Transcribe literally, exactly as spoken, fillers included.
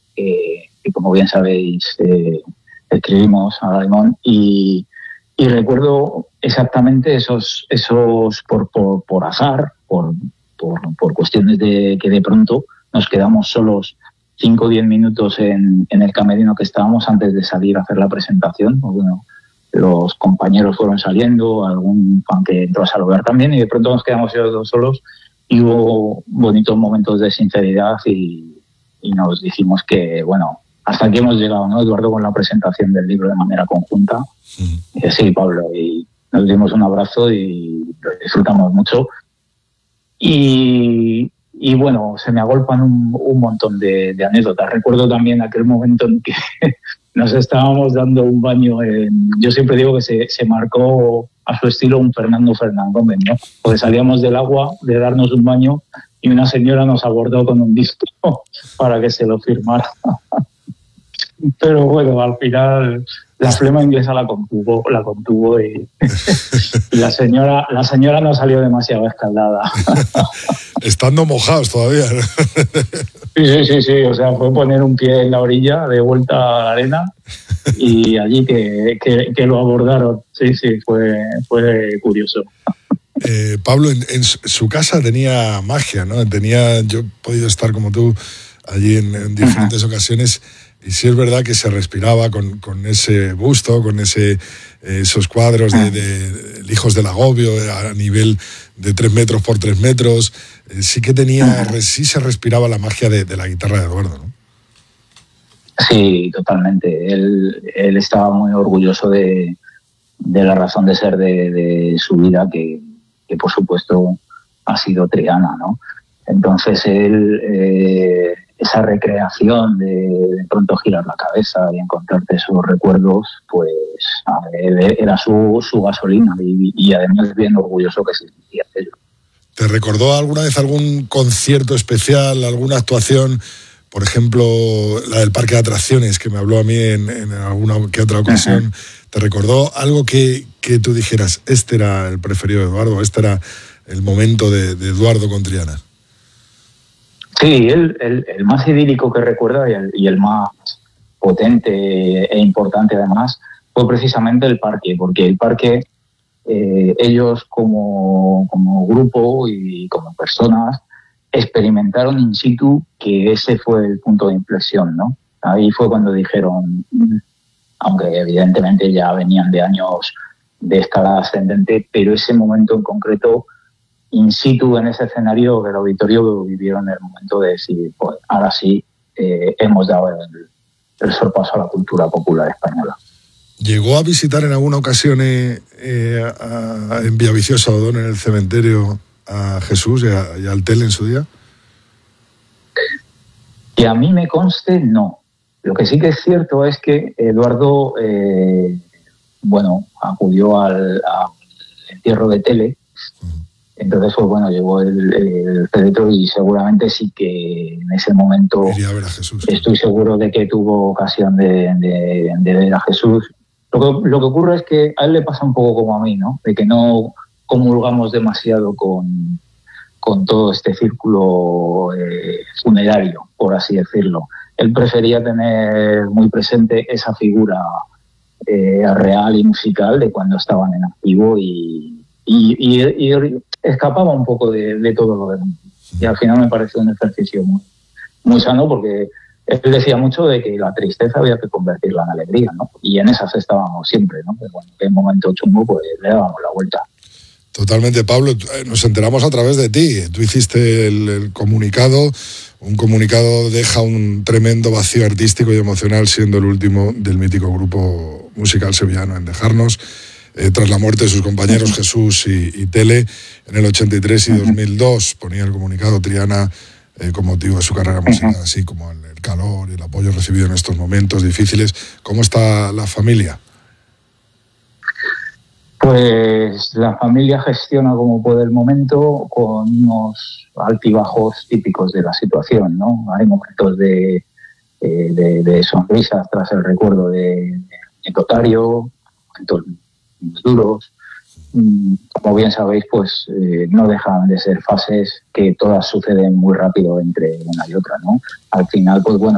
que, que como bien sabéis, eh, escribimos a Limón, y, y recuerdo exactamente esos, esos por, por, por azar, por, por, por cuestiones de que de pronto nos quedamos solos cinco o diez minutos en, en el camerino que estábamos antes de salir a hacer la presentación. Bueno, los compañeros fueron saliendo, algún fan que entró a saludar también, y de pronto nos quedamos ellos dos solos y hubo bonitos momentos de sinceridad y, y nos dijimos que, bueno, hasta aquí hemos llegado, ¿no, Eduardo, con la presentación del libro de manera conjunta? Sí, y sí, Pablo, y nos dimos un abrazo y lo disfrutamos mucho. Y, y bueno, se me agolpan un, un montón de, de anécdotas. Recuerdo también aquel momento en que nos estábamos dando un baño. En, yo siempre digo que se, se marcó a su estilo un Fernando Fernández, ¿no? Porque salíamos del agua de darnos un baño y una señora nos abordó con un disco para que se lo firmara. Pero bueno, al final la flema inglesa la contuvo, la contuvo y, y la señora, la señora no salió demasiado escaldada. Estando mojados todavía, ¿no? Sí, sí, sí, sí, o sea, fue poner un pie en la orilla, de vuelta a la arena, y allí que, que, que lo abordaron. Sí, sí, fue, fue curioso. Eh, Pablo, en, en su casa tenía magia, ¿no? Tenía, yo he podido estar como tú allí en, en diferentes Ajá. ocasiones, y sí es verdad que se respiraba con, con ese busto, con ese, esos cuadros de, de, de Hijos del Agobio a nivel de tres metros por tres metros. Eh, sí que tenía, sí se respiraba la magia de, de la guitarra de Eduardo, ¿no? Sí, totalmente. Él, él estaba muy orgulloso de, de la razón de ser de, de su vida, que, que por supuesto ha sido Triana, ¿no? Entonces él, eh, esa recreación de, de pronto girar la cabeza y encontrarte esos recuerdos, pues ver, era su, su gasolina, y, y además bien orgulloso que se sentía de ello. ¿Te recordó alguna vez algún concierto especial, alguna actuación, por ejemplo, la del Parque de Atracciones, que me habló a mí en, en alguna que otra ocasión? Uh-huh. ¿Te recordó algo que, que tú dijeras, este era el preferido de Eduardo, este era el momento de, de Eduardo con Triana? Sí, el, el, el más idílico que recuerda y el, y el más potente e importante además fue precisamente el parque, porque el parque, eh, ellos como, como grupo y como personas experimentaron in situ que ese fue el punto de inflexión, ¿no? Ahí fue cuando dijeron, aunque evidentemente ya venían de años de escalada ascendente, pero ese momento en concreto, in situ en ese escenario del auditorio, lo vivieron en el momento de decir, pues ahora sí, eh, hemos dado el, el sorpaso a la cultura popular española. ¿Llegó a visitar en alguna ocasión eh, eh, a, en Villaviciosa Odón, en el cementerio, a Jesús y, a, y al Tele en su día? Que a mí me conste, no. Lo que sí que es cierto es que Eduardo, eh, bueno, acudió al, al entierro de Tele. Entonces, pues bueno, llevó el, el féretro y seguramente sí que en ese momento iría a ver a Jesús. Estoy seguro de que tuvo ocasión de, de, de ver a Jesús. Lo que, lo que ocurre es que a él le pasa un poco como a mí, ¿no? De que no comulgamos demasiado con, con todo este círculo eh, funerario, por así decirlo. Él prefería tener muy presente esa figura eh, real y musical de cuando estaban en activo y, y, y, y escapaba un poco de, de todo lo demás. Y al final me pareció un ejercicio muy, muy sano, porque él decía mucho de que la tristeza había que convertirla en alegría, ¿no? Y en esas estábamos siempre, ¿no? Pero bueno, en momento chungo, pues le dábamos la vuelta. Totalmente, Pablo. Nos enteramos a través de ti. Tú hiciste el, el comunicado. Un comunicado deja un tremendo vacío artístico y emocional, siendo el último del mítico grupo musical sevillano en dejarnos. Eh, tras la muerte de sus compañeros Jesús y, y Tele en el ochenta y tres y dos mil dos, ponía el comunicado Triana eh, con motivo de su carrera musical, así como el, el calor y el apoyo recibido en estos momentos difíciles. ¿Cómo está la familia? Pues la familia gestiona como puede el momento, con unos altibajos típicos de la situación, ¿no? Hay momentos de, eh, de, de sonrisas tras el recuerdo de, de Totario, momentos duros. Como bien sabéis, pues eh, no dejan de ser fases que todas suceden muy rápido entre una y otra, ¿no? Al final, pues bueno,